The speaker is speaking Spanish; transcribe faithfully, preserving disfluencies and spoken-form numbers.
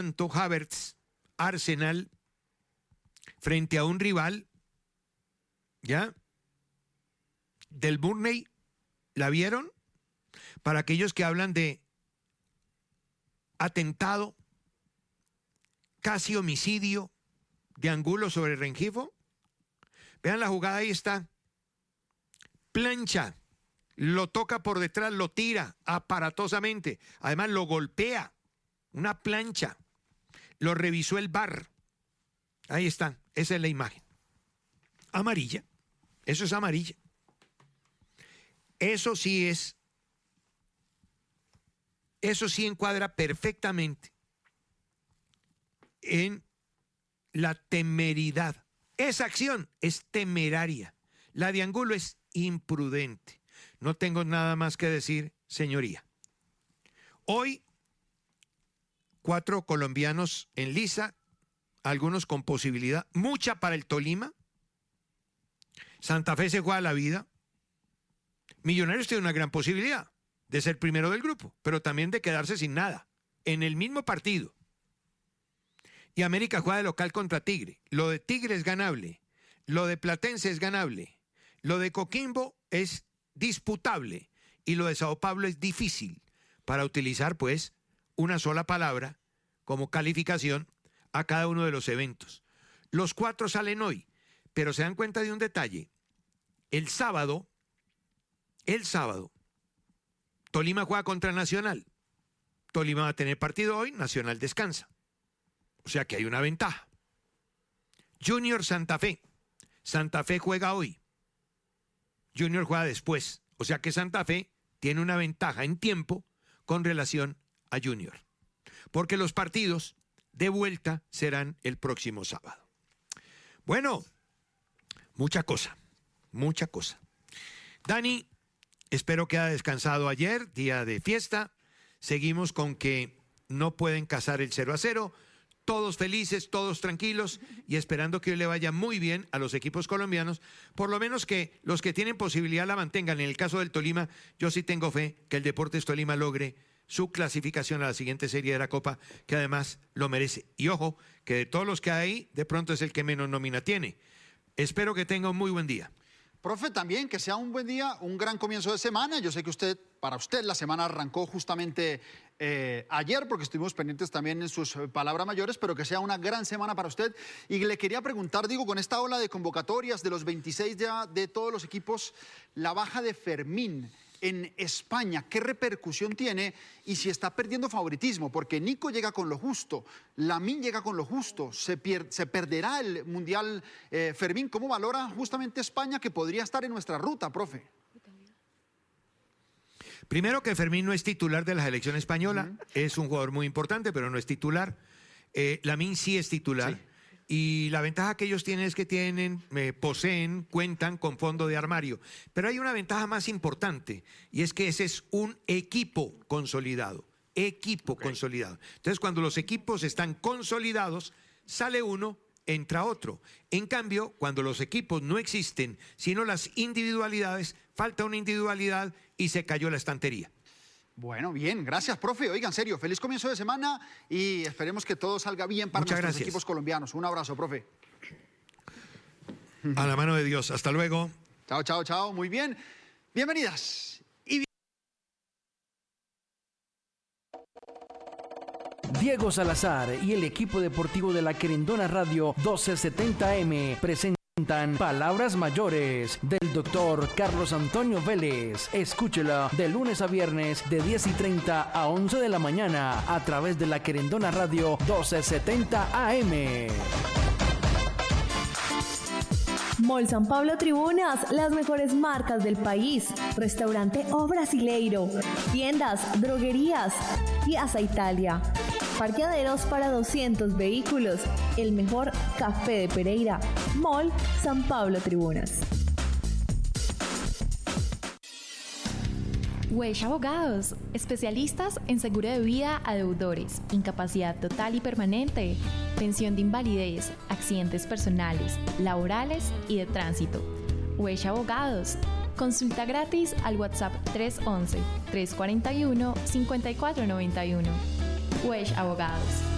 tanto Havertz, Arsenal, frente a un rival, ¿ya? Del Burnley, ¿la vieron? Para aquellos que hablan de atentado, casi homicidio de Angulo sobre Rengifo. Vean la jugada, ahí está. Plancha, lo toca por detrás, lo tira aparatosamente, además lo golpea, una plancha, lo revisó el V A R. Ahí está, esa es la imagen. Amarilla, eso es amarilla. Eso sí es, eso sí encuadra perfectamente en la temeridad. Esa acción es temeraria. La de Angulo es imprudente. No tengo nada más que decir, señoría. Hoy, cuatro colombianos en liza, algunos con posibilidad, mucha para el Tolima. Santa Fe se juega la vida. Millonarios tiene una gran posibilidad de ser primero del grupo, pero también de quedarse sin nada, en el mismo partido. Y América juega de local contra Tigre. Lo de Tigre es ganable, lo de Platense es ganable, lo de Coquimbo es disputable y lo de Sao Paulo es difícil, para utilizar pues una sola palabra como calificación a cada uno de los eventos. Los cuatro salen hoy, pero se dan cuenta de un detalle. El sábado, el sábado, Tolima juega contra Nacional. Tolima va a tener partido hoy, Nacional descansa. O sea que hay una ventaja. Junior Santa Fe. Santa Fe juega hoy. Junior juega después. O sea que Santa Fe tiene una ventaja en tiempo con relación a Junior. Porque los partidos de vuelta serán el próximo sábado. Bueno, mucha cosa, mucha cosa. Dani, espero que haya descansado ayer, día de fiesta. Seguimos con que no pueden cazar el cero a cero. Todos felices, todos tranquilos y esperando que hoy le vaya muy bien a los equipos colombianos, por lo menos que los que tienen posibilidad la mantengan. En el caso del Tolima, yo sí tengo fe que el Deportes Tolima logre su clasificación a la siguiente serie de la Copa, que además lo merece. Y ojo, que de todos los que hay ahí, de pronto es el que menos nómina tiene. Espero que tenga un muy buen día. Profe, también que sea un buen día, un gran comienzo de semana. Yo sé que usted, para usted, la semana arrancó justamente eh, ayer, porque estuvimos pendientes también en sus palabras mayores, pero que sea una gran semana para usted. Y le quería preguntar, digo, con esta ola de convocatorias de los veintiséis ya de todos los equipos, la baja de Fermín en España, ¿qué repercusión tiene? Y si está perdiendo favoritismo, porque Nico llega con lo justo, Lamine llega con lo justo, se, pier se perderá el Mundial. eh, Fermín, ¿cómo valora justamente España, que podría estar en nuestra ruta, profe? Primero, que Fermín no es titular de la selección española, uh-huh. Es un jugador muy importante, pero no es titular. eh, Lamine sí es titular. Sí. Y la ventaja que ellos tienen es que tienen, eh, poseen, cuentan con fondo de armario. Pero hay una ventaja más importante, y es que ese es un equipo consolidado. Equipo okay. consolidado. Entonces, cuando los equipos están consolidados, sale uno, entra otro. En cambio, cuando los equipos no existen, sino las individualidades, falta una individualidad y se cayó la estantería. Bueno, bien, gracias, profe. Oiga, en serio, feliz comienzo de semana y esperemos que todo salga bien para Muchas nuestros gracias. equipos colombianos. Un abrazo, profe. A la mano de Dios. Hasta luego. Chao, chao, chao. Muy bien. Bienvenidas. Y Diego Salazar y el equipo deportivo de la Querendona Radio doce setenta M presentan Palabras Mayores del doctor Carlos Antonio Vélez. Escúchela de lunes a viernes de diez y treinta a once de la mañana a través de la Querendona Radio doce setenta A M. Mall San Pablo Tribunas, las mejores marcas del país. Restaurante O Brasileiro, tiendas, droguerías, Piazza Italia. Parqueaderos para doscientos vehículos. El mejor café de Pereira. Mall San Pablo Tribunas. Wesh Abogados, especialistas en seguro de vida a deudores, incapacidad total y permanente, pensión de invalidez, accidentes personales, laborales y de tránsito. Wesh Abogados, consulta gratis al WhatsApp tres once, tres cuarenta y uno, cincuenta y cuatro noventa y uno. Wesh Abogados.